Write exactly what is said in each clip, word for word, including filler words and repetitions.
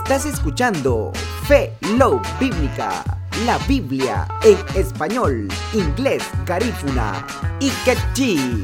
Estás escuchando Fe Love Bíblica, la Biblia en español, inglés, garífuna y quechí.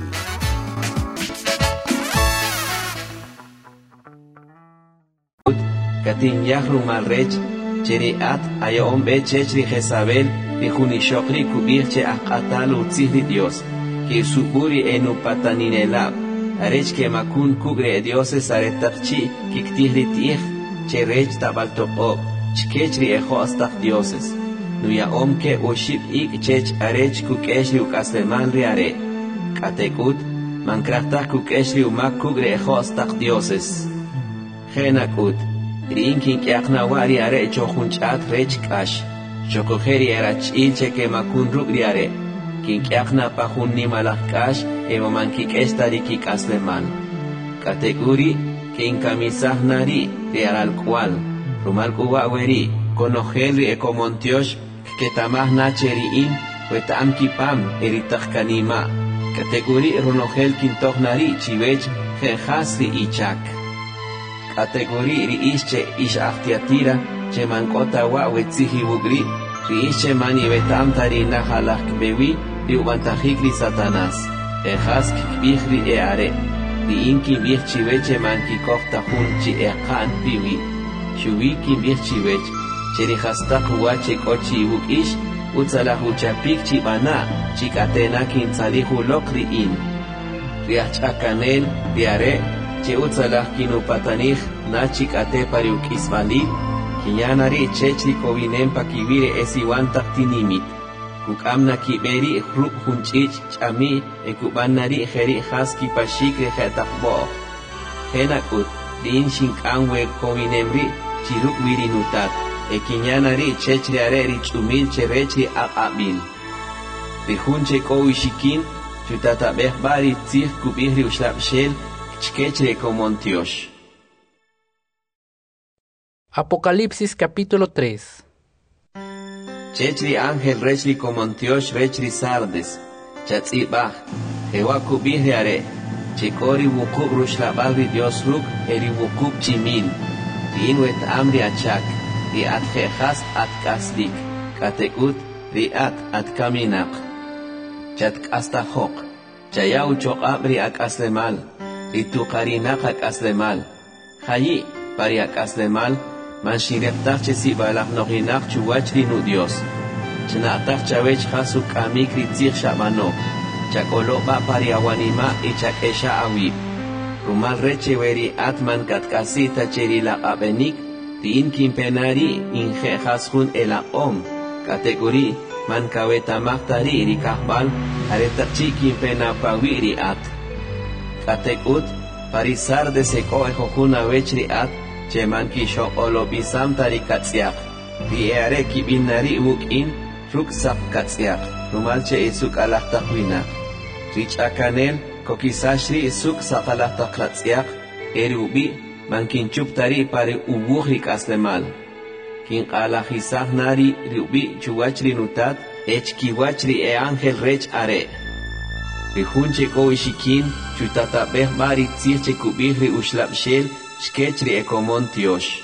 Katin yahru malrech, cheriat ayom bechechri Jezabel, rijunishokri kubirche akatalu tzihri Dios, que suburi enu pataninelab, arech que makun kugre dioses aretakchi, kiktihri tih, cherech tabaltokop, chkechri ejo astak dioses. Nuya omke uship ik chech arech kukeshri ukasleman riare, katekut, mankrachtak kukeshri umak kugre ejo astak dioses. Genakut. Rinkin kiaknawari are chohunchat rech kash. Chokojeri erach ilche que makun rugriare. Kin kiakna pahun ni malak kash, eva mankik estariki kasleman. Kateguri, kin kamisah nari, riaral cual. Rumal kuwaweri, konojelri ekomontiosh, que tamah nacheri in, wetam kipam, eritach kanima. Kateguri runogel kintoch nari, chivech, genjasri ichak. Kategori ri ische ish achtiatira, che mankota wa wetzihi bugri, ri ische mani betam tari nahalak bewi, ri ubantajikri satanas, ejas kikbihri eare, ri inki bih chiveche manki kohta hunchi ekan biwi, shuwi ki bih chivech, che ri hastak wache kochi buk ish, utzalahu chapik chibana, chikatena kin tzalihu lokri in, ri achakakanel, ri are, che utzalah kinu patanich nachik ate pariuk ismali kinyanari chechri kovinem pakivire esiwantak tinimit kukamna kiberi hruk hunchich chami ekubannari kheri khaski pashikre khatakbo henakut din shinkanwe kovinemri chiruk wirinutat ekinyanari chechri areri chumil cherechri aqabil rihunche kowishikin chutatabeh bari tzih kubihri ushlabshel Chkechre Comontiosh. Apocalipsis capítulo tres. Chechri ángel rechri Comontiosh rechri Sardes. Chatzibah. Jehová kubihre Chekori wukub rushlabagri Dios ruk eri wukub chimil. Riinwet amri achak. Riat jejas at kaslik. Katekut riat at kaminak. Chat kastahok. Chayau chok abri ak aslemal. Itu karinaka kaslemal. Hayi, paria kaslemal, man shireptach chesi balach noginach chuwachri nu Dios. Chnatach chavech hasu kamikri tzich shamano. Chakoloba paria wanima y chakesha awi. Rumal reche veri atman katkasita cheri la abenik, tin kimpenari inje hasun ela om. Kategori, man kaweta mahtari rikahbal, aretachi kimpena pawiri at. Katekut, parisar de seko ejojuna vechri at, cheman kisho olobisam tarikatsiak, riere kibinari bukin, ruksap katsiak, rumalche isuk alachtakwina. Rich akanel, kokisashri isuk sakalachtaklatsiak, erubi, mankinchuptari pare ubuhrik aslemal. Kin alajisah nari riubi chuwachri nutat, echkiwachri e ángel rech are. Rihunche kowishikin, chutatabeh bari tzirche kubihri ushlabshel, shkechri ekomontiosh.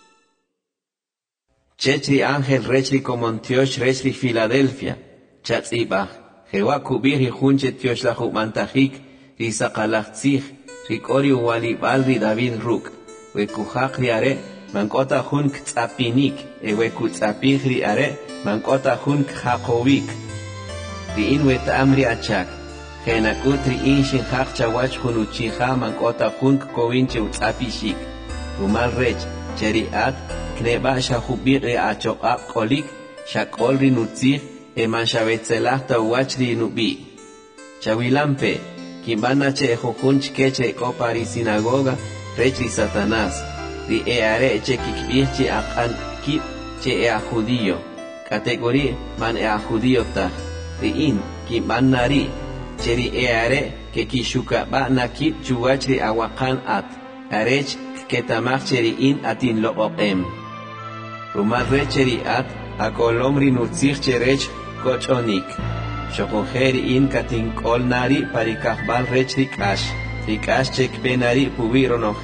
Chechri ángel rechri komontiosh rechri Filadelfia, chatzibah, jewa kubihri hunche tioslahu mantajik, risakalach tzich, rikori uwalibalri David ruk, wekuhakri are, mankota hunk tzapinik, eweku tzapihri are, mankota hunk hakovik. Riinwet amri achak. Genakutri inshin hak chawach hunuchiha mankota hunk kovinche utzapishik. Rumal rech, cheriat, kneba shahubiri achokap kolik, shakolri nutzih, eman shavetzelahta uachri nubi. Chawilampe, kimbana che ejojunch keche kopari sinagoga, rechri Satanás, ri eare che kikbirchi akan kip che ea judío. Kategori man ea judío tah, ri in, kimbannari, cheri eare que kishuka ba nakip chuwachri awakan at arech ketamach cheri in atin lo opem rumal recheri at akolomri nutzich cherech kochonik shokojeri in katin kol nari parikahbal rechri kash rikash chek benari puvirono